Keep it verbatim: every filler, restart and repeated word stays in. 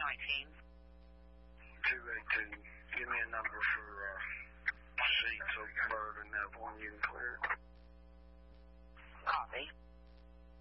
nineteen. two eighteen. Give me a number for uh,